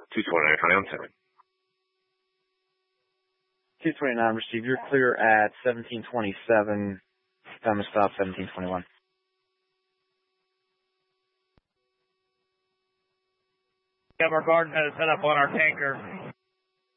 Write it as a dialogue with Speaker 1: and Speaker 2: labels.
Speaker 1: 229, Connie on 10.
Speaker 2: 229 received. You're clear at 1727. Time to stop 1721.
Speaker 3: We have our guard set up on our tanker.